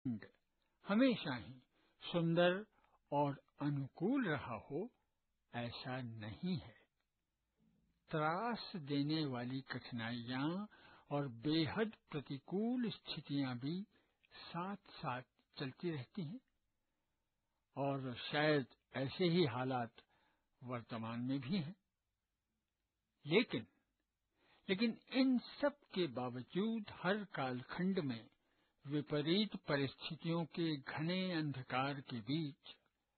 हमेशा ही सुंदर और अनुकूल रहा हो, ऐसा नहीं है। त्रास देने वाली कठिनाइयां और बेहद प्रतिकूल स्थितियां भी साथ साथ चलती रहती हैं, और शायद ऐसे ही हालात वर्तमान में भी हैं। लेकिन इन सब के बावजूद हर कालखंड में विपरीत परिस्थितियों के घने अंधकार के बीच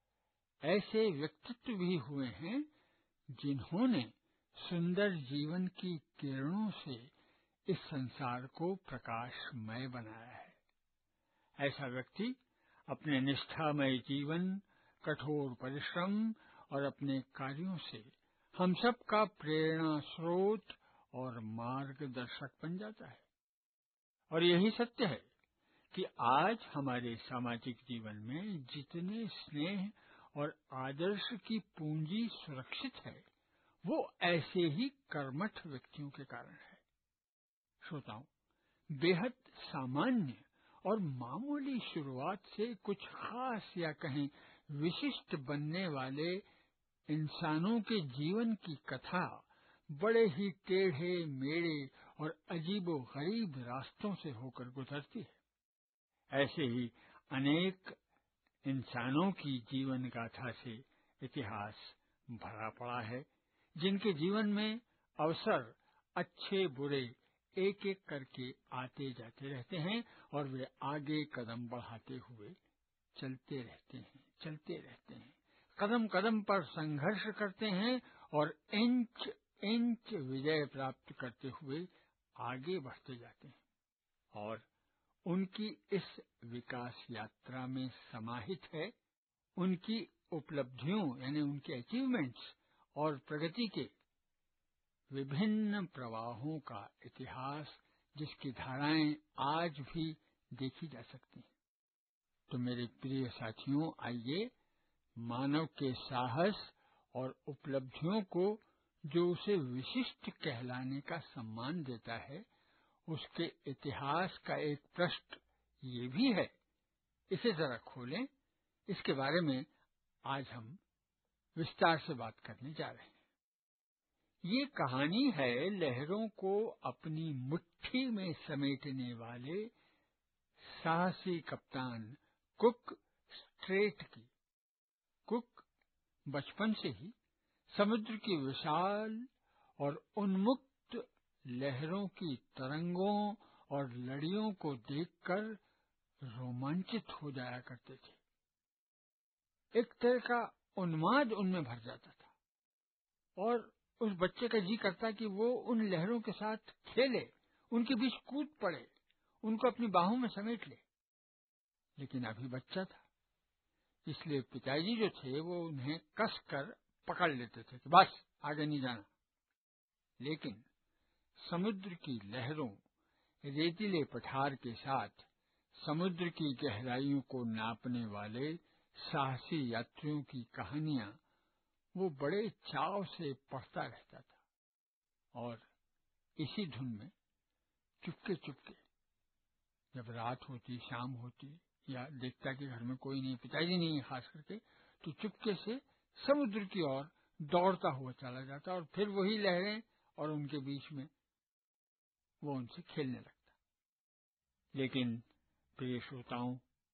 ऐसे व्यक्तित्व भी हुए हैं जिन्होंने सुंदर जीवन की किरणों से इस संसार को प्रकाशमय बनाया है। ऐसा व्यक्ति अपने निष्ठामय जीवन, कठोर परिश्रम और अपने कार्यों से हम सब का प्रेरणा स्रोत और मार्गदर्शक बन जाता है। और यही सत्य है कि आज हमारे सामाजिक जीवन में जितने स्नेह और आदर्श की पूंजी सुरक्षित है, वो ऐसे ही कर्मठ व्यक्तियों के कारण है। श्रोताओं, बेहद सामान्य और मामूली शुरुआत से कुछ खास या कहें विशिष्ट बनने वाले इंसानों के जीवन की कथा बड़े ही टेढ़े मेढ़े और अजीबोगरीब रास्तों से होकर गुजरती है। ऐसे ही अनेक इंसानों की जीवन गाथा से इतिहास भरा पड़ा है, जिनके जीवन में अवसर अच्छे बुरे एक एक करके आते जाते रहते हैं और वे आगे कदम बढ़ाते हुए चलते रहते हैं, कदम कदम पर संघर्ष करते हैं और इंच इंच विजय प्राप्त करते हुए आगे बढ़ते जाते हैं। और उनकी इस विकास यात्रा में समाहित है उनकी उपलब्धियों यानी उनके अचीवमेंट्स और प्रगति के विभिन्न प्रवाहों का इतिहास, जिसकी धाराएं आज भी देखी जा सकती हैं। तो मेरे प्रिय साथियों, आइए मानव के साहस और उपलब्धियों को, जो उसे विशिष्ट कहलाने का सम्मान देता है, उसके इतिहास का एक पृष्ठ ये भी है, इसे जरा खोलें। इसके बारे में आज हम विस्तार से बात करने जा रहे हैं। ये कहानी है लहरों को अपनी मुट्ठी में समेटने वाले साहसी कप्तान कुक स्ट्रेट की। कुक बचपन से ही समुद्र की विशाल और उन्मुक्त लहरों की तरंगों और लड़ियों को देखकर रोमांचित हो जाया करते थे। एक तरह का उन्माद उनमें भर जाता था और उस बच्चे का जी करता कि वो उन लहरों के साथ खेले, उनके बीच कूद पड़े, उनको अपनी बाहों में समेट ले। लेकिन अभी बच्चा था, इसलिए पिताजी जो थे वो उन्हें कसकर पकड़ लेते थे कि बस आगे नहीं जाना। लेकिन समुद्र की लहरों, रेतीले पठार के साथ समुद्र की गहराइयों को नापने वाले साहसी यात्रियों की कहानियां वो बड़े चाव से पढ़ता रहता था। और इसी धुन में चुपके चुपके जब रात होती, शाम होती, या देखता कि घर में कोई नहीं, पिताजी नहीं है खास करके, तो चुपके से समुद्र की ओर दौड़ता हुआ चला जाता और फिर वही लहरें और उनके बीच में वो उनसे खेलने लगता। लेकिन प्रिय श्रोताओं,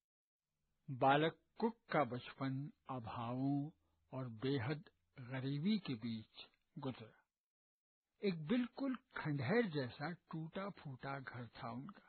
बालक कुक का बचपन अभावों और बेहद गरीबी के बीच गुजरा। एक बिल्कुल खंडहर जैसा टूटा फूटा घर था उनका।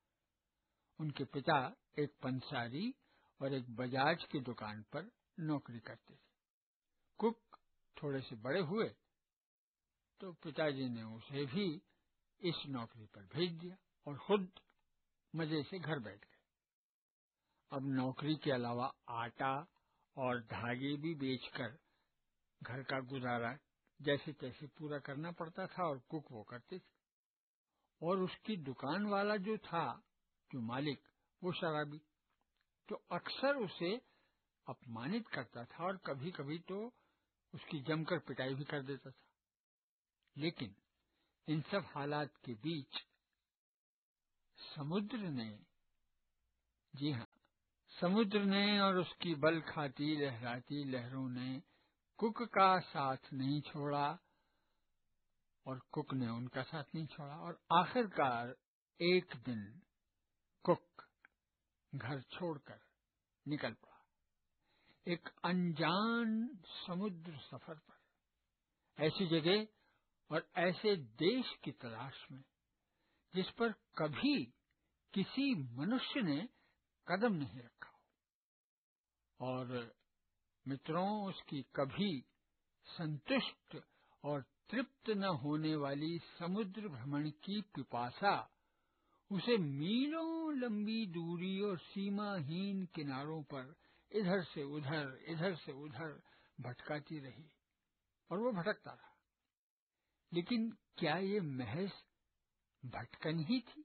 उनके पिता एक पंसारी और एक बजाज की दुकान पर नौकरी करते थे। कुक थोड़े से बड़े हुए तो पिताजी ने उसे भी इस नौकरी पर भेज दिया और खुद मजे से घर बैठ गए। अब नौकरी के अलावा आटा और धागे भी बेचकर घर का गुजारा जैसे तैसे पूरा करना पड़ता था और कुक वो करते थे। और उसकी दुकान वाला जो था, जो मालिक, वो शराबी, तो अक्सर उसे अपमानित करता था और कभी कभी तो उसकी जमकर पिटाई भी कर देता था। लेकिन इन सब हालात के बीच समुद्र ने जी हाँ, समुद्र ने और उसकी बल खाती लहराती लहरों ने कुक का साथ नहीं छोड़ा और कुक ने उनका साथ नहीं छोड़ा, और आखिरकार एक दिन कुक घर छोड़कर निकल पड़ा एक अनजान समुद्र सफर पर, ऐसी जगह और ऐसे देश की तलाश में जिस पर कभी किसी मनुष्य ने कदम नहीं रखा हो। और मित्रों, उसकी कभी संतुष्ट और तृप्त न होने वाली समुद्र भ्रमण की पिपासा उसे मीलों लंबी दूरी और सीमाहीन किनारों पर इधर से उधर भटकाती रही, और वो भटकता रहा। लेकिन क्या ये महज भटकन ही थी?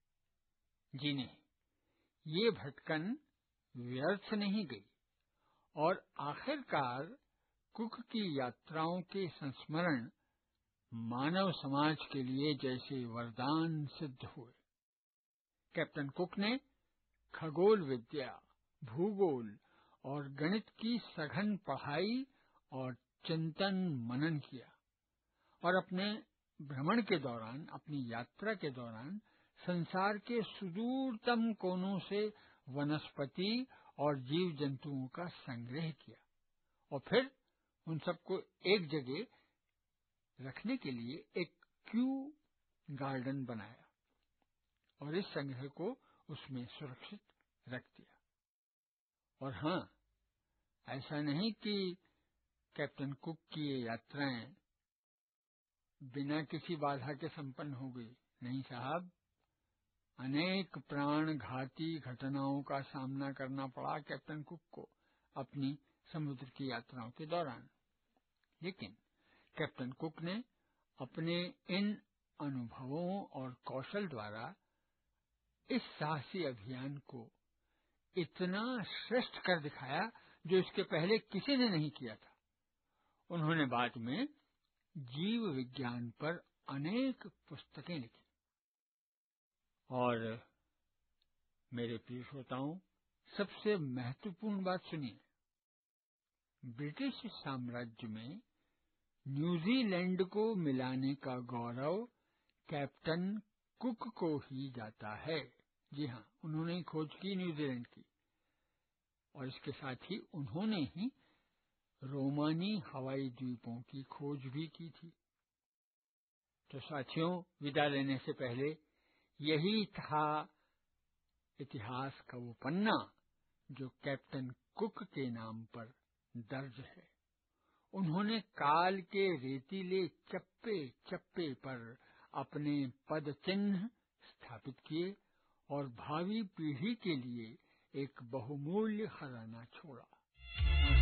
जी नहीं, ये भटकन व्यर्थ नहीं गई, और आखिरकार कुक की यात्राओं के संस्मरण मानव समाज के लिए जैसे वरदान सिद्ध हुए। कैप्टन कुक ने खगोल विद्या, भूगोल और गणित की सघन पढ़ाई और चिंतन मनन किया, और अपने भ्रमण के दौरान, अपनी यात्रा के दौरान संसार के सुदूरतम कोनों से वनस्पति और जीव जंतुओं का संग्रह किया, और फिर उन सबको एक जगह रखने के लिए एक क्यू गार्डन बनाया, और इस संग्रह को उसमें सुरक्षित रख दिया। और हाँ, ऐसा नहीं कि कैप्टन कुक की ये यात्राएं बिना किसी बाधा के संपन्न हो गई। नहीं साहब, अनेक प्राणघाती घटनाओं का सामना करना पड़ा कैप्टन कुक को अपनी समुद्र की यात्राओं के दौरान। लेकिन कैप्टन कुक ने अपने इन अनुभवों और कौशल द्वारा इस साहसी अभियान को इतना श्रेष्ठ कर दिखाया जो इसके पहले किसी ने नहीं किया था। उन्होंने बाद में जीव विज्ञान पर अनेक पुस्तकें लिखी। और मेरे प्रिय श्रोताओं, सबसे महत्वपूर्ण बात सुनिए, ब्रिटिश साम्राज्य में न्यूजीलैंड को मिलाने का गौरव कैप्टन कुक को ही जाता है। जी हाँ, उन्होंने ही खोज की न्यूजीलैंड की, और इसके साथ ही उन्होंने ही रोमानी हवाई द्वीपों की खोज भी की थी। तो साथियों, विदा लेने से पहले यही था इतिहास का वो पन्ना जो कैप्टन कुक के नाम पर दर्ज है। उन्होंने काल के रेतीले चप्पे चप्पे पर अपने पद चिन्ह स्थापित किए और भावी पीढ़ी के लिए एक बहुमूल्य खजाना छोड़ा।